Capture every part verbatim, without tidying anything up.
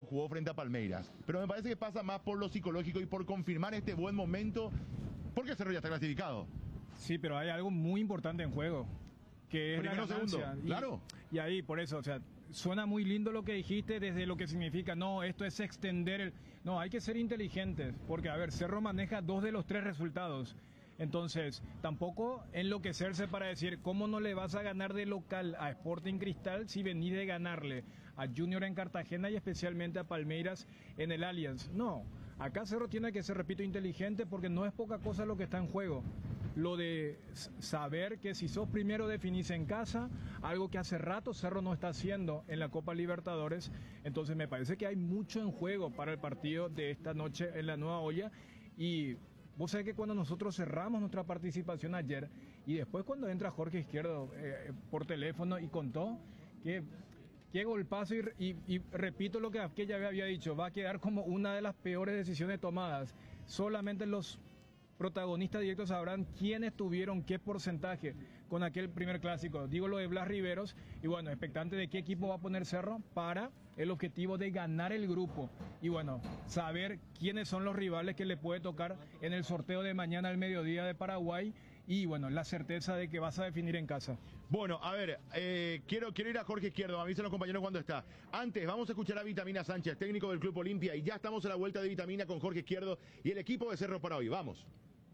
jugó frente a Palmeiras. Pero me parece que pasa más por lo psicológico y por confirmar este buen momento, porque Cerro ya está clasificado. Sí, pero hay algo muy importante en juego, que es Primero, la ganancia. segundo, Y, claro. Y ahí, por eso, o sea, suena muy lindo lo que dijiste desde lo que significa, no, esto es extender el... No, hay que ser inteligentes, porque, a ver, Cerro maneja dos de los tres resultados. Entonces, tampoco enloquecerse para decir, ¿cómo no le vas a ganar de local a Sporting Cristal si venís de ganarle a Junior en Cartagena y especialmente a Palmeiras en el Allianz? No, acá Cerro tiene que ser, repito, inteligente, porque no es poca cosa lo que está en juego. Lo de saber que si sos primero definís en casa, algo que hace rato Cerro no está haciendo en la Copa Libertadores. Entonces me parece que hay mucho en juego para el partido de esta noche en la Nueva Olla. Y vos sabés que cuando nosotros cerramos nuestra participación ayer y después cuando entra Jorge Izquierdo eh, por teléfono y contó que qué golpazo y, y, y repito lo que aquella había dicho, va a quedar como una de las peores decisiones tomadas. Solamente los protagonistas directos sabrán quiénes tuvieron qué porcentaje con aquel primer clásico. Digo lo de Blas Riveros y bueno, expectante de qué equipo va a poner Cerro para el objetivo de ganar el grupo y bueno, saber quiénes son los rivales que le puede tocar en el sorteo de mañana al mediodía de Paraguay y bueno, la certeza de que vas a definir en casa. Bueno, a ver, eh, quiero, quiero ir a Jorge Izquierdo, me avisan los compañeros cuando está. Antes, vamos a escuchar a Vitamina Sánchez, técnico del Club Olimpia, y ya estamos a la vuelta de Vitamina con Jorge Izquierdo y el equipo de Cerro para hoy. Vamos.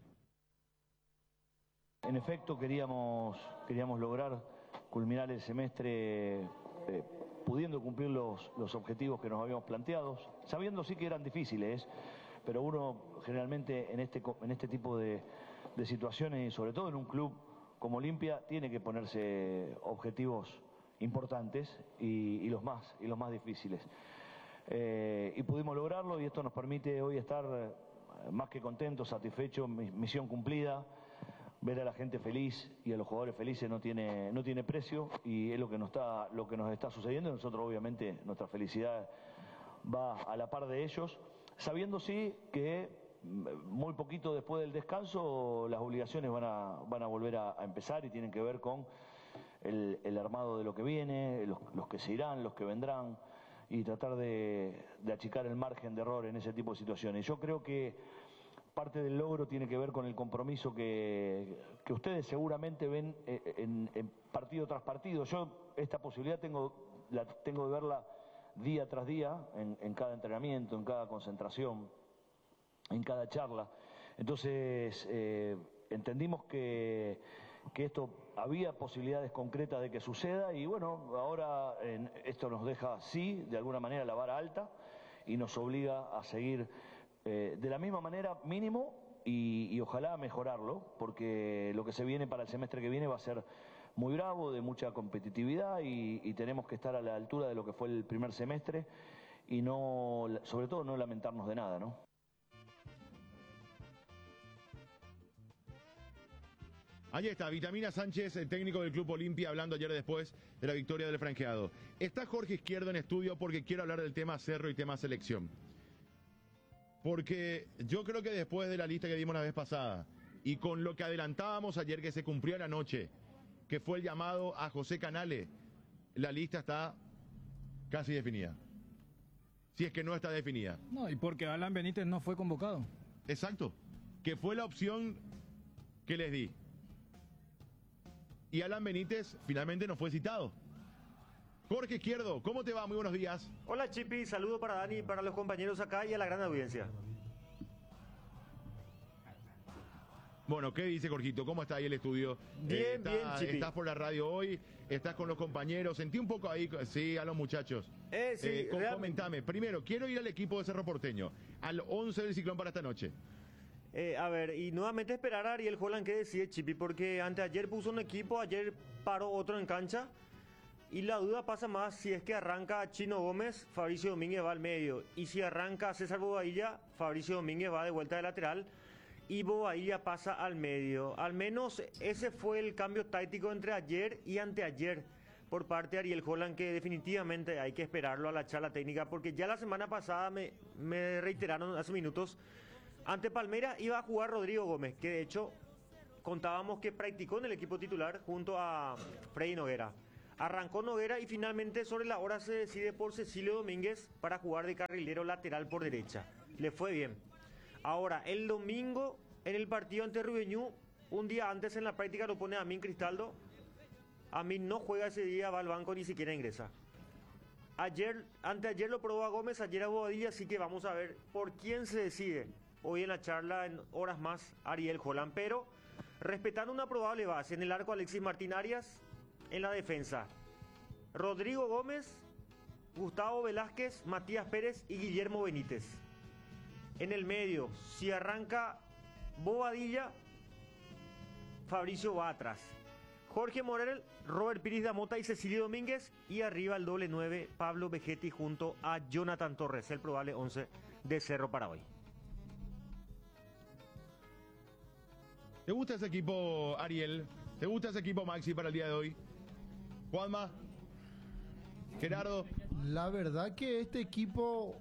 En efecto, queríamos, queríamos lograr culminar el semestre eh, pudiendo cumplir los, los objetivos que nos habíamos planteado, sabiendo sí que eran difíciles, pero uno generalmente en este, en este tipo de, de situaciones, y sobre todo en un club como Olimpia, tiene que ponerse objetivos importantes y, y, los, más, y los más difíciles. Eh, y pudimos lograrlo y esto nos permite hoy estar eh, más que contentos, satisfechos, misión cumplida. Ver a la gente feliz y a los jugadores felices no tiene, no tiene precio y es lo que nos está, lo que nos está sucediendo. Nosotros obviamente nuestra felicidad va a la par de ellos, sabiendo sí que muy poquito después del descanso las obligaciones van a, van a volver a, a empezar y tienen que ver con el, el armado de lo que viene, los, los que se irán, los que vendrán y tratar de, de achicar el margen de error en ese tipo de situaciones. Yo creo que parte del logro tiene que ver con el compromiso que, que ustedes seguramente ven en, en partido tras partido. Yo esta posibilidad tengo, la, tengo de verla día tras día, en, en cada entrenamiento, en cada concentración, en cada charla. Entonces eh, entendimos que, que esto había posibilidades concretas de que suceda y bueno, ahora en, esto nos deja sí, de alguna manera la vara alta y nos obliga a seguir Eh, de la misma manera mínimo y, y ojalá mejorarlo, porque lo que se viene para el semestre que viene va a ser muy bravo, de mucha competitividad y, y tenemos que estar a la altura de lo que fue el primer semestre y no, sobre todo no lamentarnos de nada, ¿no? Ahí está, Vitamina Sánchez, el técnico del Club Olimpia, hablando ayer después de la victoria del franqueado. Está Jorge Izquierdo en estudio porque quiero hablar del tema Cerro y tema selección. Porque yo creo que después de la lista que dimos la vez pasada y con lo que adelantábamos ayer que se cumplió la noche, que fue el llamado a José Canale, la lista está casi definida. Si es que no está definida. No, y porque Alan Benítez no fue convocado. Exacto, que fue la opción que les di. Y Alan Benítez finalmente no fue citado. Jorge Izquierdo, ¿cómo te va? Muy buenos días. Hola Chipi, saludo para Dani, para los compañeros acá y a la gran audiencia. Bueno, ¿qué dice Jorgito? ¿Cómo está ahí el estudio? Bien, eh, está, bien, Chipi. ¿Estás por la radio hoy? ¿Estás con los compañeros? Sentí un poco ahí, sí, a los muchachos. Eh, sí, eh, com- realmente. comentame, primero, quiero ir al equipo de Cerro Porteño, al once del Ciclón para esta noche. Eh, a ver, y nuevamente esperar a Ariel Holland que decide Chipi, porque anteayer puso un equipo, ayer paró otro en cancha. Y la duda pasa más si es que arranca Chino Gómez, Fabricio Domínguez va al medio. Y si arranca César Bobadilla, Fabricio Domínguez va de vuelta de lateral. Y Bobadilla pasa al medio. Al menos ese fue el cambio táctico entre ayer y anteayer por parte de Ariel Holland, que definitivamente hay que esperarlo a la charla técnica. Porque ya la semana pasada me, me reiteraron hace minutos, ante Palmeiras iba a jugar Rodrigo Gómez, que de hecho contábamos que practicó en el equipo titular junto a Freddy Noguera. Arrancó Noguera y finalmente sobre la hora se decide por Cecilio Domínguez para jugar de carrilero lateral por derecha. Le fue bien. Ahora, el domingo en el partido ante Rubeñú, un día antes en la práctica lo pone a Amin Cristaldo. Amin no juega ese día, va al banco, ni siquiera ingresa. Ayer, anteayer lo probó a Gómez, ayer a Bobadilla, así que vamos a ver por quién se decide hoy en la charla, en horas más, Ariel Holland. Pero respetando una probable base, en el arco Alexis Martín Arias, en la defensa Rodrigo Gómez, Gustavo Velázquez, Matías Pérez y Guillermo Benítez. En el medio, si arranca Bobadilla, Fabricio va atrás. Jorge Morel, Robert Piris da Mota y Cecilio Domínguez. Y arriba el doble nueve, Pablo Vegetti junto a Jonathan Torres, el probable once de Cerro para hoy. ¿Te gusta ese equipo, Ariel? ¿Te gusta ese equipo, Maxi, para el día de hoy? Juanma, Gerardo. La verdad que este equipo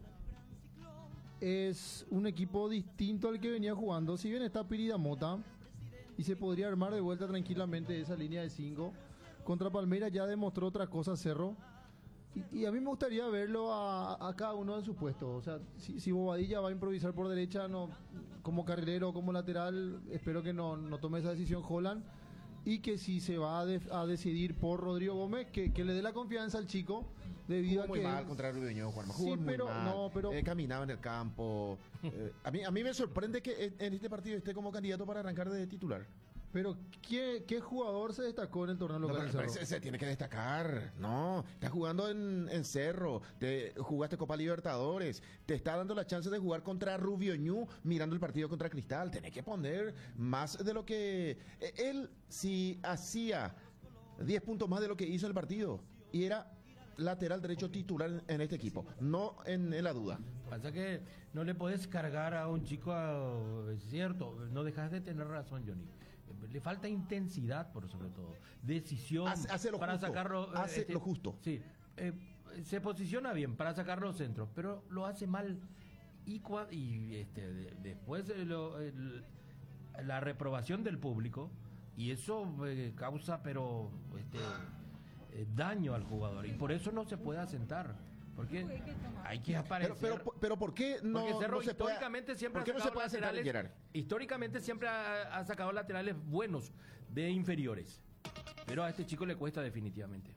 es un equipo distinto al que venía jugando. Si bien está Pirida Mota y se podría armar de vuelta tranquilamente esa línea de cinco, contra Palmeiras ya demostró otra cosa Cerro. Y, y a mí me gustaría verlo a, a cada uno en su puesto. O sea, si, si Bobadilla va a improvisar por derecha, no, como carrilero o como lateral, espero que no, no tome esa decisión Holland. Y que si se va a, de, a decidir por Rodrigo Gómez, que, que le dé la confianza al chico, debido Jugó muy a que... mal contra Rubeño, Juanma. Jugó Sí, muy pero- mal. no, pero- Eh, caminaba en el campo. Eh, a, mí, a mí me sorprende que en, en este partido esté como candidato para arrancar de titular. Pero, ¿qué, qué jugador se destacó en el torneo No, local pero- del pero Cerro? se, se tiene que destacar. No, estás jugando en, en Cerro. Te jugaste Copa Libertadores. Te está dando la chance de jugar contra Rubio Ñu mirando el partido contra Cristal. Tenés que poner más de lo que... eh, Él, si hacía diez puntos más de lo que hizo el partido, y era lateral derecho titular en, en este equipo. No en, en la duda. Pasa que no le puedes cargar a un chico, a- es cierto, no dejas de tener razón, Johnny. Le falta intensidad, por sobre todo. Decisión Hace- hace lo para justo, sacarlo. eh, hace lo justo. Sí. Eh, se posiciona bien para sacar los centros, pero lo hace mal. Y, cua- y este, de- después eh, lo- el- la reprobación del público, y eso eh, causa, pero este, eh, daño al jugador. Y por eso no se puede asentar. Porque hay que aparecer. Pero, pero, pero ¿por qué no, Porque Cerro no se puede, históricamente siempre ¿por qué ha no se sacado puede sentar, laterales, Gerard? históricamente siempre ha, ha sacado laterales buenos de inferiores. Pero a este chico le cuesta definitivamente.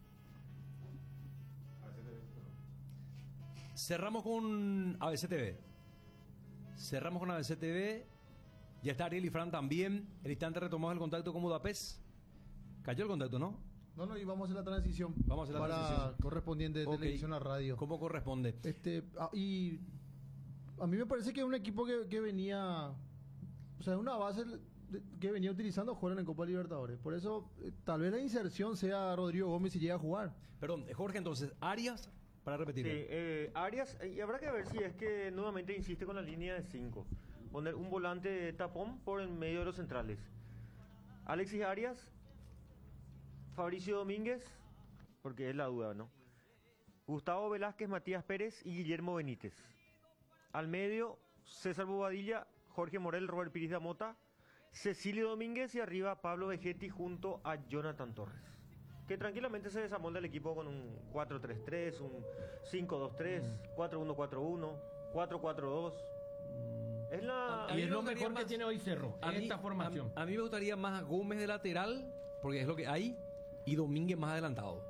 Cerramos con A B C T V. Cerramos con A B C T V. Ya está Ariel y Fran también. El instante retomamos el contacto con Budapest. Cayó el contacto, ¿no? No, no, y vamos a hacer la transición. Vamos a hacer la para transición. correspondiente de Ok. televisión a radio. ¿Cómo corresponde? Este, ah, y a mí me parece que es un equipo que, que venía, o sea, una base de- que venía utilizando jugar en Copa Libertadores. Por eso, eh, tal vez la inserción sea Rodrigo Gómez si llega a jugar. Perdón, Jorge, entonces, Arias, para repetir. Sí, eh, Arias, eh, y habrá que ver si es que nuevamente insiste con la línea de cinco. Poner un volante de tapón por en medio de los centrales. Alexis Arias, Fabricio Domínguez, porque es la duda, ¿no? Gustavo Velázquez, Matías Pérez y Guillermo Benítez. Al medio, César Bobadilla, Jorge Morel, Robert Piris da Mota, Cecilio Domínguez y arriba Pablo Vegetti junto a Jonathan Torres. Que tranquilamente se desamolda el equipo con un cuatro tres tres, un cinco dos tres, cuatro uno cuatro uno, cuatro cuatro dos. Es la... A Y mí es me lo gustaría mejor que más- tiene hoy Cerro, A mí, esta formación. A, a mí me gustaría más Gómez de lateral, porque es lo que hay, y Domínguez más adelantado.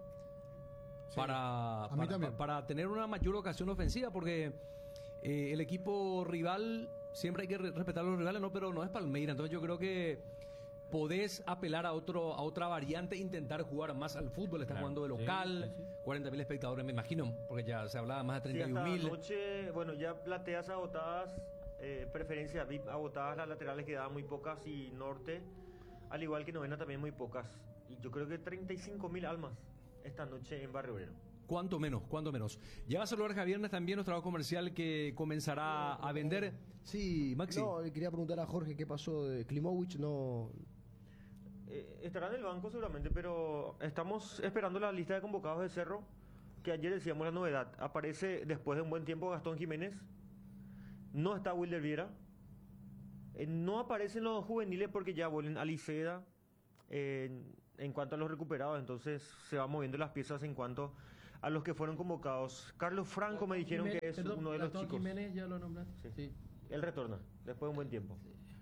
para, a mí para, también. para tener una mayor ocasión ofensiva, porque eh, el equipo rival, siempre hay que re- respetar a los rivales, no, pero no es Palmeiras, entonces yo creo que podés apelar a otro a otra variante, intentar jugar más al fútbol, están Claro, jugando de sí, local, sí, sí. cuarenta mil espectadores, me imagino, porque ya se hablaba más de Sí, treinta y hasta un mil. anoche, bueno, ya plateas agotadas, eh, preferencia V I P agotadas, las laterales quedaban muy pocas y norte, al igual que novena también muy pocas. Y yo creo que treinta y cinco mil almas esta noche en Barrio Obrero. Cuánto menos, cuánto menos. Ya va a saludar Javier Viernes también, nuestro trabajo comercial que comenzará a vender. Sí, Maxi. No, le quería preguntar a Jorge qué pasó de Klimovic, no... Eh, estará en el banco seguramente, pero estamos esperando la lista de convocados de Cerro, que ayer decíamos la novedad. Aparece después de un buen tiempo Gastón Jiménez, no está Wilder Viera, eh, no aparecen los juveniles porque ya vuelven Aliceda, eh, en cuanto a los recuperados, entonces se van moviendo las piezas en cuanto a los que fueron convocados. Carlos Franco me dijeron Jiménez, que es perdón, uno de los Gastón chicos. Jiménez, ya lo nombraste. Sí. Él retorna después de un buen tiempo.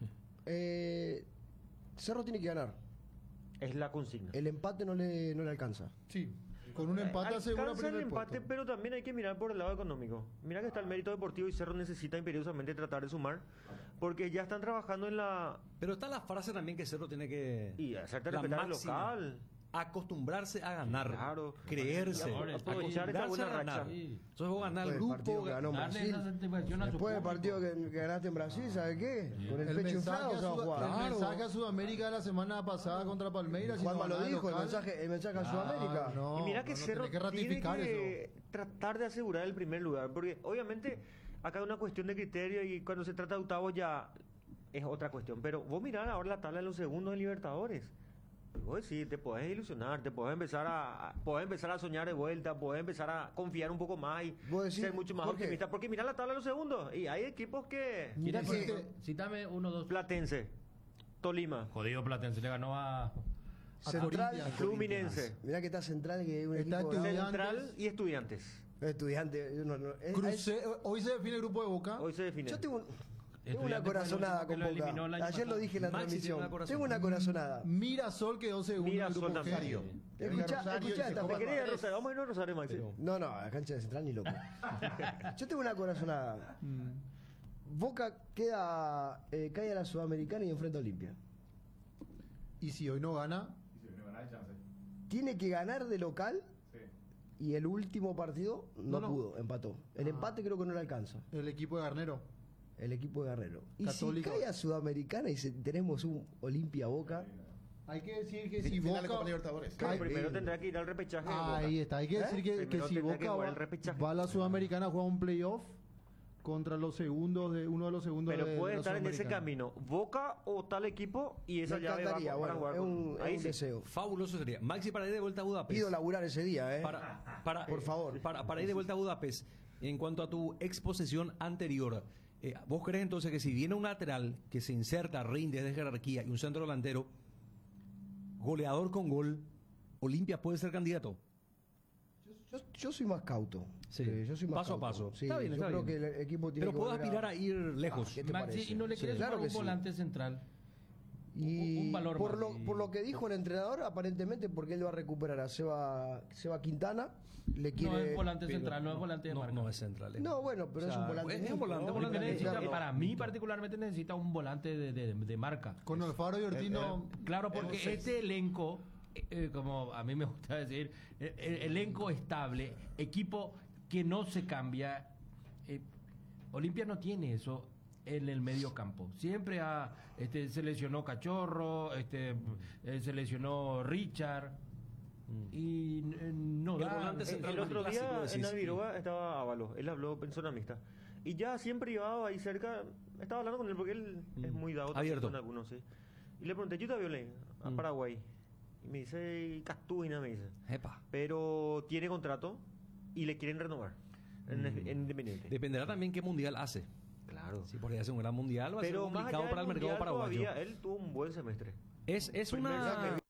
Eh, Cerro tiene que ganar. Es la consigna. El empate no le, no le alcanza. Sí, con un empate asegura Alcanza el primer empate, puesto. pero también hay que mirar por el lado económico. Mira que está el mérito deportivo y Cerro necesita imperiosamente tratar de sumar, porque ya están trabajando en la... Pero está la frase también que Cerro tiene que... Y hacerte la respetar el máxima. local. Acostumbrarse a ganar. Claro. Creerse. Y aprovechar esa Acostumbrarse buena a ganar. racha. Entonces vos ganás el Después del partido grupo. que ganó en Darle Brasil. esa satisfacción a su Después del público. partido que, que ganaste en Brasil, ¿sabes qué? Con el, El pecho mensaje, inflado a se va a Sud- jugar. el Claro. mensaje a Sudamérica de la semana pasada contra Palmeiras. si Juanma no lo ganaba dijo, el local. mensaje, el mensaje a Ah, Sudamérica. no, y mira que no, no, Cerro tenés que ratificar tiene que eso. tratar de asegurar el primer lugar, porque obviamente acá hay una cuestión de criterio y cuando se trata de octavos ya es otra cuestión, pero vos mirá ahora la tabla de los segundos de Libertadores. Vos sí, te podés ilusionar, te podés empezar a, a- podés empezar a soñar de vuelta, podés empezar a confiar un poco más y Vos decís, ser mucho más Jorge, optimista, porque mirá la tabla de los segundos y hay equipos que... Mira Cita- que Cítame uno, dos. Platense, Tolima, Jodido Platense le ganó a... Central, Corinthians. Fluminense, mirá que está Central, que es un Está equipo Estudiantes. Central y Estudiantes. estudiante. no, no, es- Cruce- hoy se define el grupo de Boca. Hoy se define. Yo tengo, un- tengo una Estudiante fue el corazonada último que con lo Boca. eliminó el año Ayer lo pasado. dije en la Maxi tiene transmisión. una corazonada. Tengo una corazonada. Mirasol quedó segundo Mirasol en el grupo también. G. Rosario. Escuchá, Rosario y escuchá se esta juega ¿Te querés ir a forma. Rosario? Vamos a irnos a Rosario, Maxi. No, no, a la cancha de Central ni loco. Yo tengo una corazonada. Boca queda, eh, cae a la Sudamericana y enfrenta a Olimpia. Y si hoy no gana, Tiene que ganar de local y el último partido no, No, no. pudo, empató. El Ah. empate creo que no le alcanza. el equipo de Garnero. El equipo de Guerrero. Y Católico. si cae a Sudamericana y se- tenemos un Olimpia Boca, Hay que decir que si Final de Boca... Copa Libertadores. Pero Ay, primero eh, tendrá que ir al repechaje. de Boca. Ahí está, hay que decir que, Primero que si tendrá que Boca jugar va, el repechaje. va a la Sudamericana, juega un playoff contra los segundos de uno de los segundos Pero de, de puede la estar en ese Sudamericana. camino. Boca o tal equipo y esa me llave va encantaría. para Bueno, jugar es con- un, es ahí un sí. deseo. Fabuloso sería. Maxi, para ir de vuelta a Budapest. Pido laburar ese día, ¿eh? Para, para, Por favor. Para, para ir de vuelta a Budapest, en cuanto a tu exposición anterior, eh, ¿vos crees entonces que si viene un lateral que se inserta, rinde de jerarquía y un centro delantero, goleador con gol, Olimpia puede ser candidato? Yo, yo soy más cauto. Sí. Eh, yo soy más Paso a cauto. paso. Sí, Está bien, yo está creo bien. que el equipo tiene Pero que puedo volver aspirar a ir lejos. Ah, ¿qué te Maxi, parece? y no le Sí, quieres claro sumar que un sí. volante central. Y Un- un valor por, más, lo, sí. por lo que dijo el entrenador, aparentemente, porque él va a recuperar a Seba, Seba Quintana, le No quiere... es volante Pero central, no es volante de no, marca. no es central. eh. No, bueno, pero O es sea, un volante. es un mixto, volante, ¿no? volante Porque necesita- Claro. para mí particularmente necesita un volante de, de- de marca. Con Alfaro y Ortino... Claro, porque este elenco, eh, eh, como a mí me gusta decir, eh, eh, elenco estable, equipo que no se cambia. eh, Olimpia no tiene eso en el medio campo. Siempre ha, este, se lesionó Cachorro, este, eh, se lesionó Richard. Y eh, no El da. volante Eh, central El más otro clásico, día decís, en sí. Alviroga estaba Ábalos, él habló en zona mixta. Y ya siempre iba ahí cerca, estaba hablando con él porque él es muy dado también Abierto. con algunos, sí. Y le pregunté, yo te violé a Mm. Paraguay. Y me dice, Castujina me dice. Epa. Pero tiene contrato y le quieren renovar en, en Independiente. Dependerá también qué mundial hace. Claro. Si por ahí hace un gran mundial, va a Pero ser más complicado allá para el del mercado mundial paraguayo. todavía, él tuvo un buen semestre. Es, es Primer una... saque.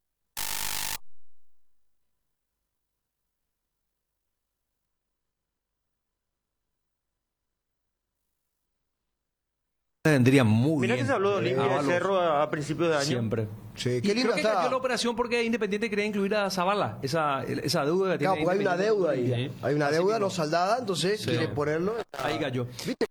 vendría muy Mira bien. que se habló de Olimpia de Ábalos, Cerro a, a principios de año. Siempre. Sí, Y qué lindo creo que está. cayó la operación porque Independiente quería incluir a Zavala, esa, esa deuda que Claro, tiene porque hay una Independiente deuda con ahí. Olimpia. Hay una Así deuda mismo. no saldada, entonces Sí. quiere ponerlo. Ahí cayó.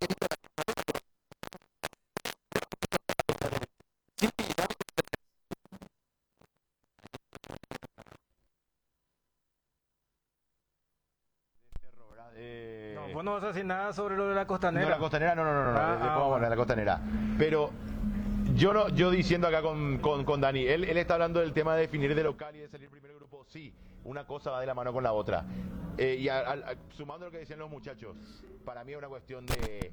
Eh, No, vos no vas a decir nada sobre lo de la no, costanera. la costanera, no, no, no, no, Ah, después ah, vamos a hablar de la costanera. Pero yo no, yo diciendo acá con, con, con Dani, él, él está hablando del tema de definir de local y de salir primer grupo. Sí, una cosa va de la mano con la otra. Eh, y a- a- a- sumando lo que decían los muchachos, para mí es una cuestión de...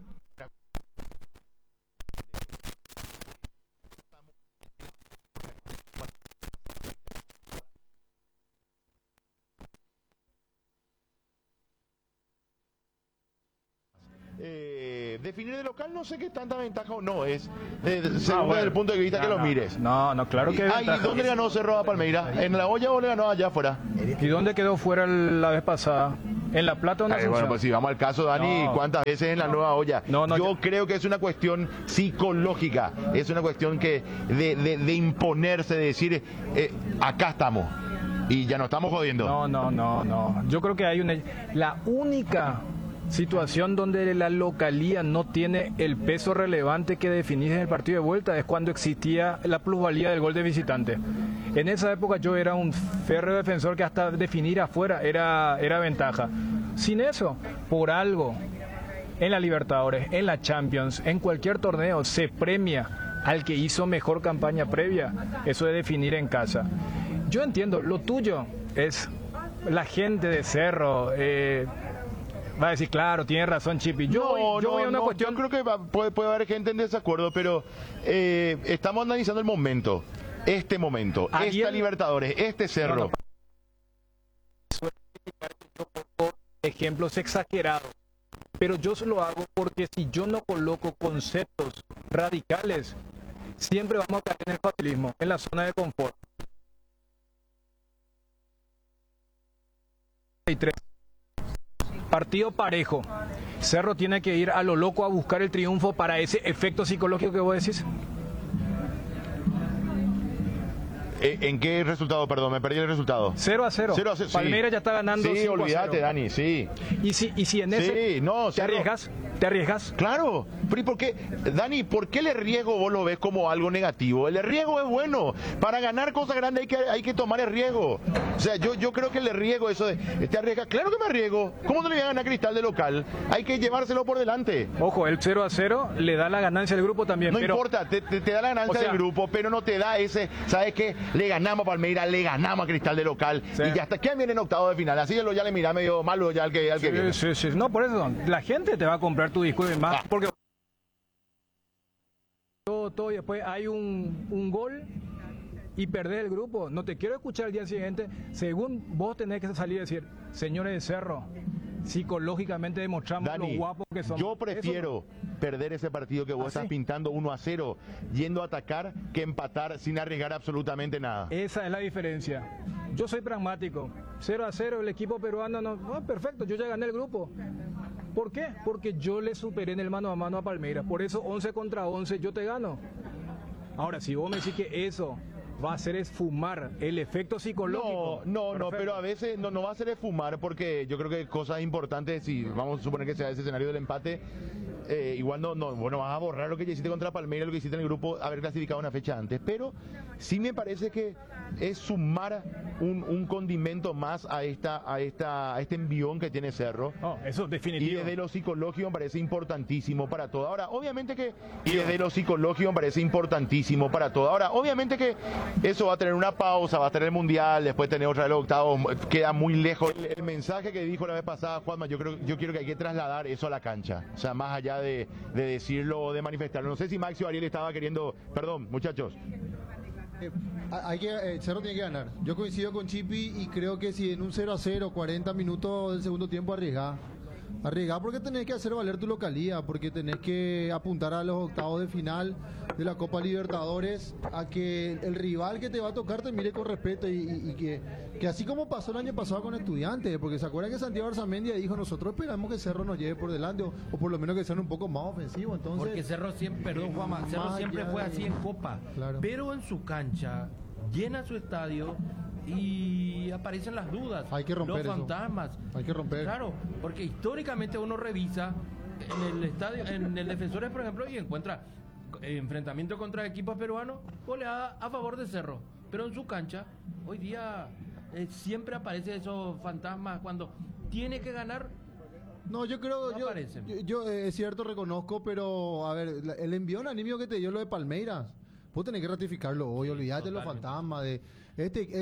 Eh, definir de local no sé qué tanta ventaja o no es, de, de- según bueno. desde el punto de vista No, que lo no. mires. No, no, claro que hay Ah, ¿y ventaja. dónde le ganó Cerro a Palmeiras? ¿En la olla o le ganó allá afuera? ¿Y dónde quedó fuera el- la vez pasada? ¿En La Plata o en Ay, bueno, Asunción? pues si vamos al caso, Dani, No. ¿cuántas veces en la nueva olla? No, no, yo yo- creo que es una cuestión psicológica, es una cuestión que de, de- de imponerse, de decir, eh, acá estamos y ya no estamos jodiendo. No, no, no, no. Yo creo que hay una... La única situación donde la localía no tiene el peso relevante que definís en el partido de vuelta es cuando existía la plusvalía del gol de visitante. En esa época yo era un férreo defensor que hasta definir afuera era, era ventaja. Sin eso, por algo, en la Libertadores, en la Champions, en cualquier torneo, se premia al que hizo mejor campaña previa. Eso de definir en casa. Yo entiendo, lo tuyo es la gente de Cerro. Eh, va a decir, claro, tiene razón Chipi. Yo, No, voy, yo no, voy a una no, cuestión... yo creo que va- puede, puede haber gente en desacuerdo, pero eh, estamos analizando el momento, este momento, Ariel- esta Libertadores, este Cerro. Ejemplos exagerados. Pero yo se lo hago porque si yo no coloco conceptos radicales, siempre vamos a caer en el facilismo, en la zona de confort. Partido parejo. Cerro tiene que ir a lo loco a buscar el triunfo para ese efecto psicológico que vos decís. Eh, ¿En qué resultado? Perdón, me perdí el resultado. cero a cero. cero a cero, sí. Palmeiras ya está ganando Sí, cinco a olvídate, cero. Dani, sí. Y si, y si en ese Sí, no, te Cerro- arriesgas, te arriesgas. Claro, pero ¿y por qué, Dani, por qué el riesgo vos lo ves como algo negativo? El riesgo es bueno. Para ganar cosas grandes hay que, hay que tomar el riesgo. O sea, yo, yo creo que el riesgo, eso de, te arriesgas, claro que me arriesgo. ¿Cómo no le voy a ganar a Cristal de local? Hay que llevárselo por delante. Ojo, el cero a cero le da la ganancia al grupo también. No pero importa, te, te- te da la ganancia O sea- del grupo, pero no te da ese, ¿sabes qué? Le ganamos a Palmeiras, le ganamos a Cristal de local Sí. y ya está. ¿Quién viene en octavo de final? Así lo ya le mira medio malo ya al que, al que viene. Sí, sí, sí. No, por eso la gente te va a comprar tu disco y más. Ah. Porque todo, todo y después hay un, un gol y perdés el grupo. No te quiero escuchar el día siguiente. Según vos tenés que salir y decir, señores de Cerro, psicológicamente demostramos Dani, lo guapos que somos. yo Eso prefiero perder ese partido que vos ¿Ah, estás sí? pintando uno a cero, yendo a atacar, que empatar sin arriesgar absolutamente nada. Esa es la diferencia. Yo soy pragmático. cero a cero, el equipo peruano no. Ah, perfecto, yo ya gané el grupo. ¿Por qué? Porque yo le superé en el mano a mano a Palmeiras. Por eso once contra once yo te gano. Ahora, si vos me decís que eso va a hacer esfumar el efecto psicológico. No, no, no, perfecto. pero a veces no, no va a ser esfumar porque yo creo que cosas importantes, si vamos a suponer que sea ese escenario del empate, eh, igual no, no, bueno, vas a borrar lo que ya hiciste contra Palmeiras, lo que hiciste en el grupo, haber clasificado una fecha antes, pero sí me parece que es sumar un, un condimento más a esta, a esta, a este envión que tiene Cerro. No, eso es Y definitivo. desde lo psicológico me parece importantísimo para todo. Ahora, obviamente que... Y desde lo psicológico me parece importantísimo para todo. Ahora, obviamente que eso va a tener una pausa, va a tener el Mundial, después tener otra vez los octavos, queda muy lejos. El, el mensaje que dijo la vez pasada, Juanma, yo creo, yo quiero que hay que trasladar eso a la cancha. O sea, más allá de, de decirlo o de manifestarlo. No sé si Maxi o Ariel estaba queriendo... Perdón, muchachos. Eh, hay que, eh, Cerro tiene que ganar. Yo coincido con Chipi y creo que si en un cero a cero, cuarenta minutos del segundo tiempo, arriesgar. Arriesgar porque tenés que hacer valer tu localía, porque tenés que apuntar a los octavos de final de la Copa Libertadores, a que el rival que te va a tocar te mire con respeto y, y- y que, que así como pasó el año pasado con Estudiantes, porque se acuerdan que Santiago Arzamendia dijo, nosotros esperamos que Cerro nos lleve por delante, o, o por lo menos que sean un poco más ofensivos. Entonces, Porque Cerro siempre, perdón Juanma, Cerro más siempre allá fue de- así en Copa. Claro. Pero en su cancha, llena su estadio y aparecen las dudas. Hay que romper los eso. fantasmas. Hay que romper. Claro, porque históricamente uno revisa en el estadio, en el Defensores, por ejemplo, y encuentra eh, enfrentamiento contra equipos peruanos, goleada a favor de Cerro. Pero en su cancha, hoy día eh, siempre aparecen esos fantasmas cuando tiene que ganar. No, yo creo, No yo, aparecen. yo, yo, eh, es cierto, reconozco, pero a ver, la- el envión anímico que te dio lo de Palmeiras, vos tenés que ratificarlo hoy, olvídate de los Totalmente. fantasmas, de este,